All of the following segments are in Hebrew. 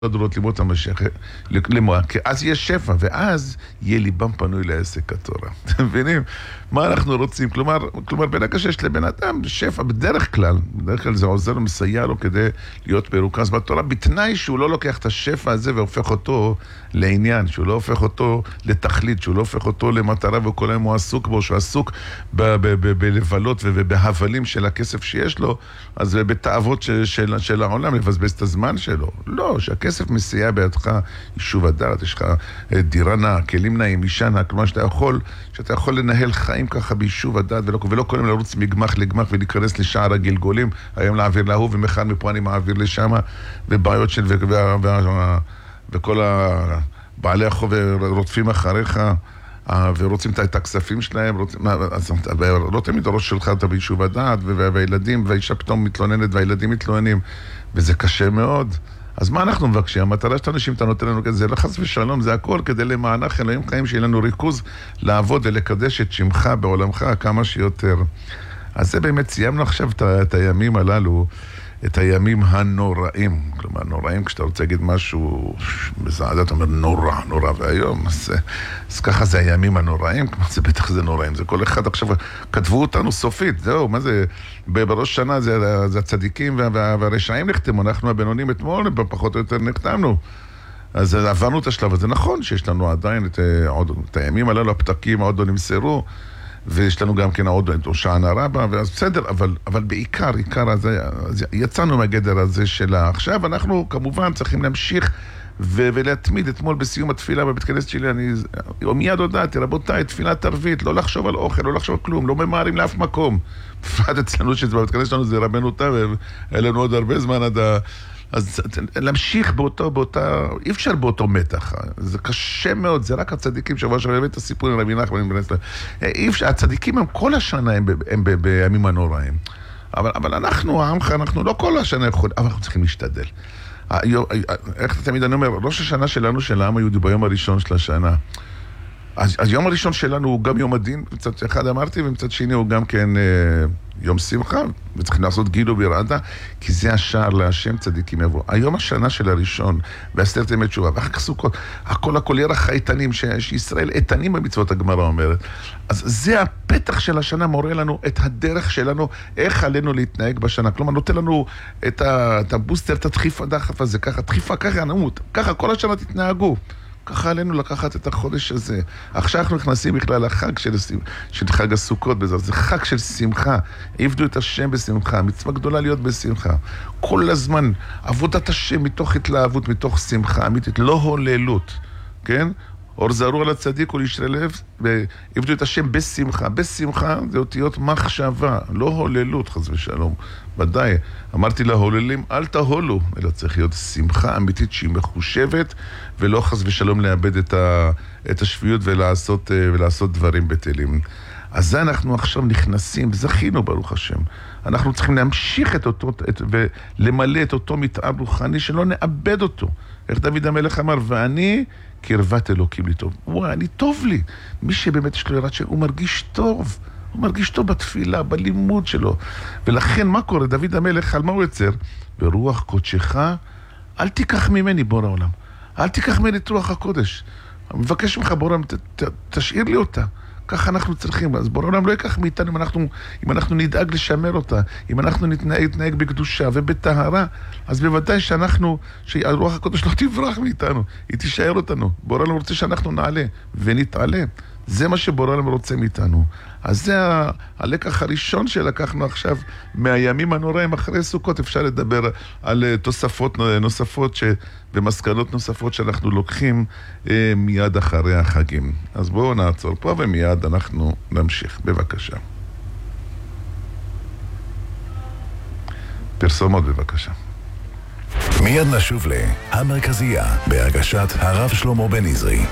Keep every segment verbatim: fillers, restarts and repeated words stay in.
דורות לימות המשיח למועה, כי אז יש שפע, ואז יהיה ליבם פנוי לעסק התורה. אתם מבינים? מה אנחנו רוצים? כלומר, כלומר, ברגע שיש לבן אדם שפע, בדרך כלל, בדרך כלל זה עוזר ומסייע לו כדי להיות מרוכז בתורה, בתנאי שהוא לא לוקח את השפע הזה והופך אותו לעניין, שהוא לא הופך אותו לתכלית, שהוא לא הופך אותו למטרה, וכל היום הוא עסוק בו, שהוא עסוק בלבלות ובהבלים של הכסף שיש לו, אז בתאוות של, של העולם לבזבז את הזמן שלו. לא, שהכסף מסייע בידך יישוב הדעת, יש לך דירה נאה, כלים נאים, אישה נאה, כלומר שאתה יכול, שאתה יכול לנהל חיים ככה ביישוב הדעת, ולא, ולא קודם לרוץ מגמח לגמח ולהיכנס לשער הגלגולים, היום להעביר להוא ומחר מפה אני מעביר לשם, ובעיות של, ו, ו, ו, ו, וכל הבעלי החוב רודפים אחריך, ורוצים את הכספים שלהם, רוצים, אז לא תמיד הראש שלך אתה ביישוב הדעת, והילדים, והאישה פתאום מתלוננת, והילדים מתלוננים, וזה קשה מאוד. אז מה אנחנו מבקשים? המטרה של אנשים אתה נותן לנו כזה, לחס ושלום, זה הכל כדי למענך אלוהים חיים, שיהיה לנו ריכוז לעבוד ולקדש את שמך בעולמך כמה שיותר. אז זה באמת, סיימנו עכשיו את, את הימים הללו, את הימים הנוראים. כלומר, נוראים, כשאתה רוצה להגיד משהו מזעזע, אתה אומר נורא, נורא, והיום, אז, אז ככה זה הימים הנוראים, כלומר, זה בטח זה נוראים, זה כל אחד עכשיו, כתבו אותנו סופית, זהו, מה זה, בראש שנה זה, זה הצדיקים וה, וה, והרשעים נחתמו, אנחנו הבינונים אתמול, פחות או יותר נחתמנו. אז עברנו את השלב הזה, נכון שיש לנו עדיין את, עוד, את הימים הללו, הפתקים עוד לא נמסרו, ויש לנו גם כן עוד את הושענא רבה, ואז בסדר, אבל, אבל בעיקר, עיקר הזה, יצאנו מהגדר הזה שלה. עכשיו אנחנו כמובן צריכים להמשיך ו- ולהתמיד. אתמול בסיום התפילה בבית כנסת שלי, אני מיד הודעתי, רבותיי, תפילת ערבית, לא לחשוב על אוכל, לא לחשוב על כלום, לא ממהרים לאף מקום. בפרט אצלנו שזה בבית כנסת שלנו, זה רבנו תם, והיה לנו עוד הרבה זמן עד ה... אז להמשיך באותו, באותה, אי אפשר באותו מתח, זה קשה מאוד, זה רק הצדיקים, שבוע שבוע הבאת הסיפור עם רבי נחמן, אי אפשר, הצדיקים הם כל השנה הם, הם בימים הנוראים, אבל, אבל אנחנו, העמך, אנחנו לא כל השנה יכולים, אבל אנחנו צריכים להשתדל. איך תמיד אני אומר, ראש השנה שלנו, של העם היהודי, ביום הראשון של השנה, אז, אז יום הראשון שלנו הוא גם יום הדין, מצד אחד אמרתי, ומצד שני הוא גם כן אה, יום שמחה, וצריכים לעשות גילו בירעדה, כי זה השער להשם צדיקים יבוא. היום השנה של הראשון, בעשרת ימי תשובה, ואחר כך סוכות, הכל הכל ירח האיתנים, ש, שישראל איתנים במצוות הגמרא אומרת. אז זה הפתח של השנה, מורה לנו את הדרך שלנו, איך עלינו להתנהג בשנה. כלומר, נותן לנו את, ה, את הבוסטר, את הדחיפה דחף הזה, ככה, דחיפה, ככה נמות, ככה כל השנה תתנהגו. ככה עלינו לקחת את החודש הזה. עכשיו אנחנו נכנסים בכלל לחג של, של חג הסוכות בזה. זה חג של שמחה. עבדו את השם בשמחה. מצווה גדולה להיות בשמחה. כל הזמן עבודת השם מתוך התלהבות, מתוך שמחה אמיתית, לא הוללות. כן? אור זרו על הצדיק ולישרי לב, ועבדו את השם בשמחה. בשמחה זה אותיות מחשבה, לא הוללות, חס ושלום. ודאי, אמרתי להוללים, אל תהולו, אלא צריך להיות שמחה אמיתית שהיא מחושבת, ולא חס ושלום לאבד את, ה, את השפיות ולעשות, ולעשות דברים בטלים. אז זה אנחנו עכשיו נכנסים, זכינו ברוך השם. אנחנו צריכים להמשיך את אותו, את, ולמלא את אותו מתאר רוחני, שלא נאבד אותו. איך דוד המלך אמר, ואני קרבת אלוקים לי טוב. וואי, אני טוב לי. מי שבאמת יש לו יראת שם, הוא מרגיש טוב. הוא מרגיש טוב בתפילה, בלימוד שלו. ולכן מה קורה? דוד המלך, על מה הוא יצר? ברוח קודשך, אל תיקח ממני בור העולם. אל תיקח ממני את רוח הקודש. אני מבקש ממך בור העולם, ת, ת, תשאיר לי אותה. ככה אנחנו צריכים. אז בור העולם לא ייקח מאיתנו אם אנחנו, אם אנחנו נדאג לשמר אותה, אם אנחנו נתנהג, נתנהג בקדושה ובטהרה, אז בוודאי שאנחנו, שהרוח הקודש לא תברח מאיתנו, היא תישאר אותנו. בור העולם רוצה שאנחנו נעלה ונתעלה. זה מה שבור העולם רוצה מאיתנו. אז זה ה- הלקח הראשון שלקחנו עכשיו מהימים הנוראים אחרי סוכות. אפשר לדבר על uh, תוספות נוספות ש... ומסקנות נוספות שאנחנו לוקחים uh, מיד אחרי החגים. אז בואו נעצור פה ומיד אנחנו נמשיך. בבקשה. פרסומות בבקשה. מיד נשוב להמרכזייה בהגשת הרב שלמה בן עזרי.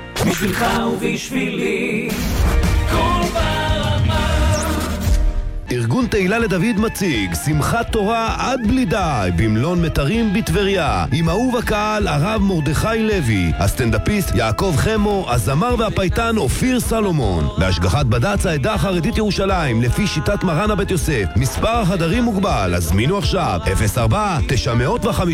בשבילך ובשבילי כל ברמה ארגון תהילה לדוד מציג שמחת תורה עד בלי די במלון מטרים בטבריה, עם אהוב הקהל הרב מרדכי לוי, הסטנדאפיסט יעקב חמו, הזמר והפייטן אופיר סלומון, בהשגחת בד"ץ העדה החרדית ירושלים לפי שיטת מרן הבית יוסף. מספר החדרים מוגבל, הזמינו עכשיו אפס ארבע תשע חמש